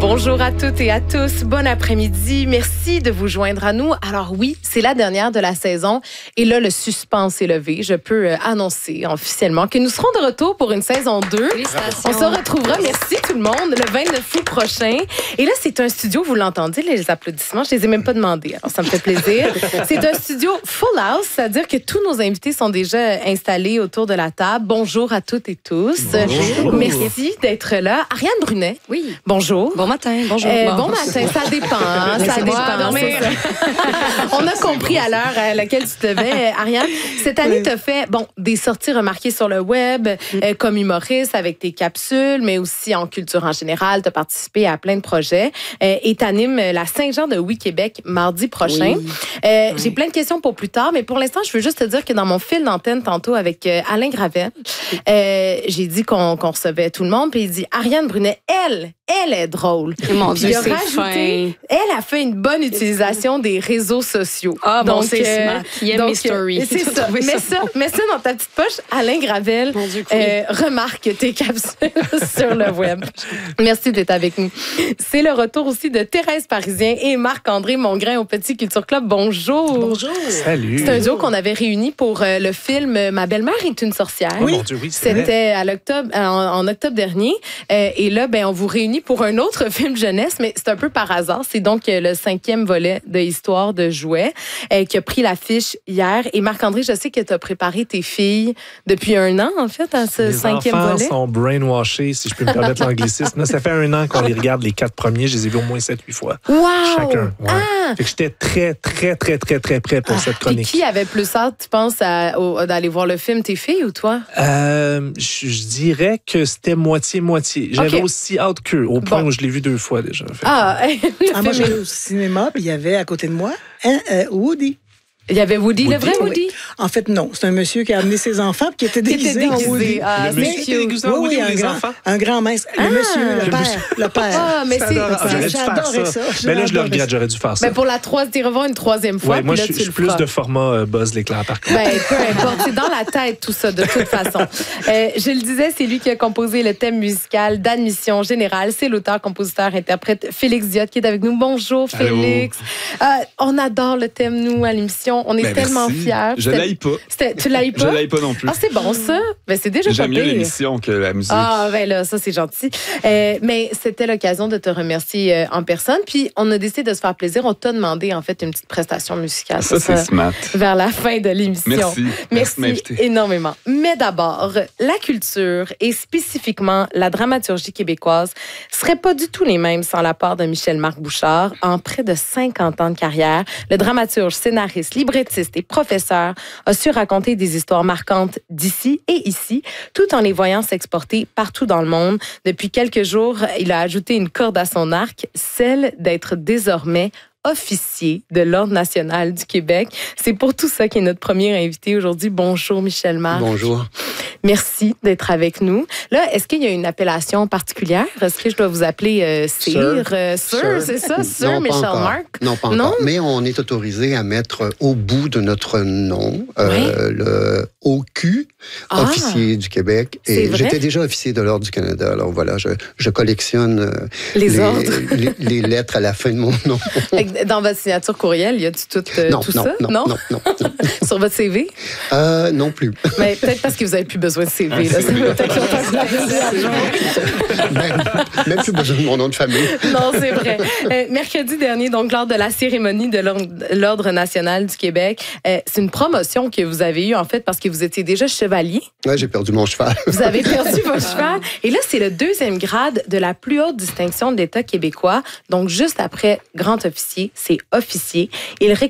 Bonjour à toutes et à tous. Bon après-midi. Merci de vous joindre à nous. Alors oui, c'est la dernière de la saison. Et là, le suspense est levé. Je peux annoncer officiellement que nous serons de retour pour une saison 2. On se retrouvera, merci tout le monde, le 29 août prochain. Et là, c'est un studio, vous l'entendez, les applaudissements, je les ai même pas demandés. Alors, ça me fait plaisir. C'est un studio full house, c'est-à-dire que tous nos invités sont déjà installés autour de la table. Bonjour à toutes et tous. Bonjour. Merci d'être là. Ariane Brunet. Oui. Bonjour. Bon matin. Bonjour. Bon matin, ça dépend. Hein, ça dépend. On a compris à l'heure à laquelle tu te levais, Ariane. Cette année, tu as fait des sorties remarquées sur le web, comme humoriste avec tes capsules, mais aussi en culture en général. Tu as participé à plein de projets et tu animes la Saint-Jean de Oui-Québec mardi prochain. Oui. J'ai plein de questions pour plus tard, mais pour l'instant, je veux juste te dire que dans mon fil d'antenne tantôt avec Alain Gravel, j'ai dit qu'on recevait tout le monde, puis il dit Ariane Brunet, elle est drôle. Mon Dieu, c'est rajouté, elle a fait une bonne utilisation des réseaux sociaux. Ah, bon, c'est smart. Il aime mes stories. C'est ça. Mets ça dans ta petite poche. Alain Gravel remarque tes capsules sur le web. Merci d'être avec nous. C'est le retour aussi de Thérèse Parisien et Marc-André Mongrain au Petit Culture Club. Bonjour. Bonjour. Salut. C'est un duo qu'on avait réuni pour le film Ma belle-mère est une sorcière. Oui. Oh, mon Dieu, oui, c'était en octobre dernier. Et là, on vous réunit pour un autre film jeunesse, mais c'est un peu par hasard. C'est donc le 5e volet de Histoire de jouets qui a pris l'affiche hier. Et Marc-André, je sais que tu as préparé tes filles depuis 1 an, en fait, à ce 5e volet. Les enfants sont brainwashés, si je peux me permettre l'anglicisme. Là, ça fait 1 an qu'on les regarde, les 4 premiers. Je les ai vus au moins 7-8 fois. Wow! Chacun. Ouais. Ah! Fait que j'étais très prêt pour cette chronique. Et qui avait plus hâte, tu penses, d'aller voir le film, tes filles ou toi? Je dirais que c'était moitié-moitié. J'avais aussi hâte qu'eux, au point où je l'ai vu 2 fois déjà. Moi, j'allais au cinéma, puis il y avait à côté de moi Woody. Il y avait Woody, le vrai Woody? En fait, non. C'est un monsieur qui a amené ses enfants et qui était déguisé en Woody. Le monsieur était déguisé en Woody ou les enfants? Un grand mince. Le monsieur, le père. Ah, mais j'adorais ça. Mais là, je le regrette, j'aurais dû faire ça. Mais pour tu revoir une 3e fois. Ouais, moi, je suis plus de format Buzz l'éclair, par contre. Peu importe. C'est dans la tête, tout ça, de toute façon. Je le disais, c'est lui qui a composé le thème musical d'Admission Générale. C'est l'auteur, compositeur, interprète Félix Diot qui est avec nous. Bonjour, Félix. On adore le thème, nous, à l'émission. On est tellement fiers. Je l'haïs pas. Tu l'haïs pas? Je l'haïs pas non plus. Ah, c'est bon, ça. C'est déjà pas J'aime mieux pire. l'émission que la musique. Ah, là, ça, c'est gentil. Mais c'était l'occasion de te remercier en personne. Puis, on a décidé de se faire plaisir. On t'a demandé, en fait, une petite prestation musicale. Ça, c'est smart. Vers la fin de l'émission. Merci de m'inviter. Énormément. Mais d'abord, la culture et spécifiquement la dramaturgie québécoise seraient pas du tout les mêmes sans l'apport de Michel-Marc Bouchard. En près de 50 ans de carrière, le dramaturge, scénariste, librettiste et professeur a su raconter des histoires marquantes d'ici et ici, tout en les voyant s'exporter partout dans le monde. Depuis quelques jours, il a ajouté une corde à son arc, celle d'être désormais officier de l'Ordre national du Québec. C'est pour tout ça qu'il est notre premier invité aujourd'hui. Bonjour, Michel Marc. Bonjour. Merci d'être avec nous. Là, est-ce qu'il y a une appellation particulière? Est-ce que je dois vous appeler Sir? Sir, c'est ça? Sir Michel Marc? Non, pas encore. Mais on est autorisé à mettre au bout de notre nom le OQ, officier du Québec. Et j'étais déjà officier de l'Ordre du Canada. Alors voilà, je collectionne les ordres. les lettres à la fin de mon nom. Dans votre signature courriel, y a-tu tout ça? Non. Sur votre CV? Non plus. Mais peut-être parce que vous n'avez plus besoin de CV. Là, même plus besoin de mon nom de famille. Non, c'est vrai. Mercredi dernier, donc lors de la cérémonie de l'Ordre national du Québec, c'est une promotion que vous avez eue, en fait, parce que vous étiez déjà chevalier. Oui, j'ai perdu mon cheval. Vous avez perdu votre cheval. Et là, c'est le 2e grade de la plus haute distinction de l'État québécois. Donc, juste après grand officier, c'est officier. Il